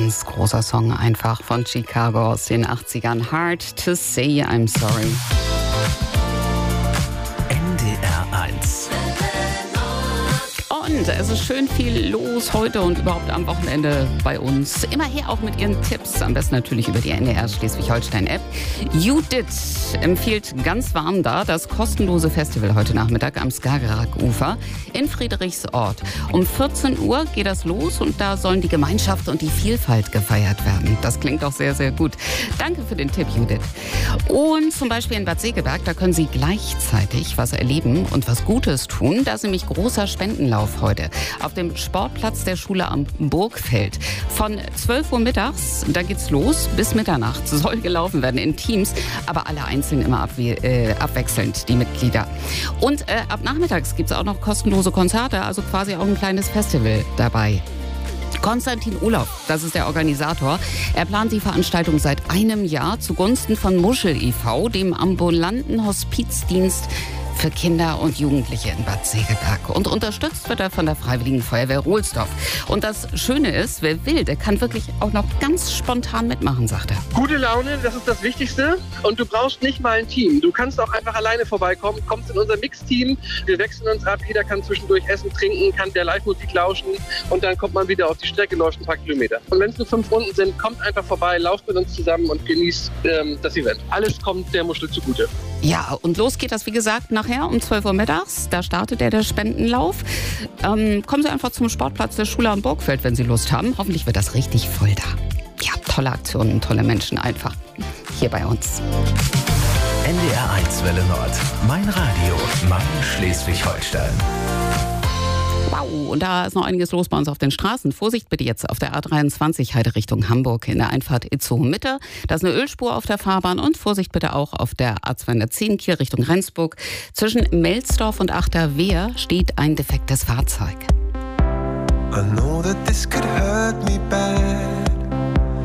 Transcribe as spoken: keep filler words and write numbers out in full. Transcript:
Ganz großer Song einfach von Chicago aus den achtzigern. Hard to say I'm sorry. N D R eins. Und es ist schön viel los heute und überhaupt am Wochenende bei uns. Immer her auch mit Ihren Tipps, am besten natürlich über die N D R Schleswig-Holstein-App. Judith empfiehlt ganz warm da das kostenlose Festival heute Nachmittag am Skagerrak-Ufer in Friedrichsort. Um vierzehn Uhr geht das los und da sollen die Gemeinschaft und die Vielfalt gefeiert werden. Das klingt auch sehr, sehr gut. Danke für den Tipp, Judith. Und zum Beispiel in Bad Segeberg, da können Sie gleichzeitig was erleben und was Gutes tun. Da ist nämlich großer Spendenlauf heute auf dem Sportplatz der Schule am Burgfeld. Von zwölf Uhr mittags, da geht's los, bis Mitternacht soll gelaufen werden in Teams, aber alle einzeln immer abwe- äh, abwechselnd, die Mitglieder. Und äh, ab nachmittags gibt's auch noch kostenlose Konzerte, also quasi auch ein kleines Festival dabei. Konstantin Urlaub, das ist der Organisator. Er plant die Veranstaltung seit einem Jahr zugunsten von Muschel e V, dem ambulanten Hospizdienst für Kinder und Jugendliche in Bad Segeberg. Und unterstützt wird er von der Freiwilligen Feuerwehr Rohlsdorf. Und das Schöne ist, wer will, der kann wirklich auch noch ganz spontan mitmachen, sagt er. Gute Laune, das ist das Wichtigste. Und du brauchst nicht mal ein Team. Du kannst auch einfach alleine vorbeikommen, kommst in unser Mix-Team. Wir wechseln uns ab, jeder kann zwischendurch essen, trinken, kann der Live-Musik lauschen und dann kommt man wieder auf die Strecke, läuft ein paar Kilometer. Und wenn es nur fünf Runden sind, kommt einfach vorbei, lauft mit uns zusammen und genießt ähm, das Event. Alles kommt der Muschel zugute. Ja, und los geht das, wie gesagt, nachher um zwölf Uhr mittags. Da startet er der Spendenlauf. Ähm, kommen Sie einfach zum Sportplatz der Schule am Burgfeld, wenn Sie Lust haben. Hoffentlich wird das richtig voll da. Ja, tolle Aktionen, tolle Menschen einfach hier bei uns. N D R eins Welle Nord. Mein Radio, mein Schleswig-Holstein. Wow, und da ist noch einiges los bei uns auf den Straßen. Vorsicht bitte jetzt auf der A dreiundzwanzig Heide Richtung Hamburg in der Einfahrt Itzehoe Mitte. Da ist eine Ölspur auf der Fahrbahn und Vorsicht bitte auch auf der A zweihundertzehn Kiel Richtung Rendsburg. Zwischen Melsdorf und Achterwehr steht ein defektes Fahrzeug. I know that this could hurt me bad.